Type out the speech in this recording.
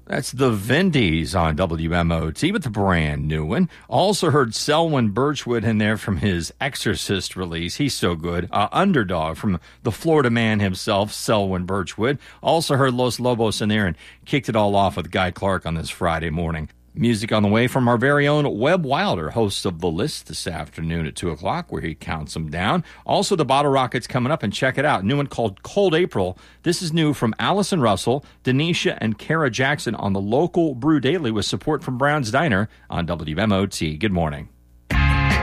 That's the Vindies on WMOT with the brand new one. Also heard Selwyn Birchwood in there from his Exorcist release. He's so good. Underdog from the Florida man himself, Selwyn Birchwood. Also heard Los Lobos in there and kicked it all off with Guy Clark on this Friday morning. Music on the way from our very own Webb Wilder, host of The List this afternoon at 2 o'clock, where he counts them down. Also, the Bottle Rockets coming up, and check it out. New one called Cold April. This is new from Allison Russell, Denisha, and Kara Jackson on the local Brew Daily with support from Brown's Diner on WMOT. Good morning.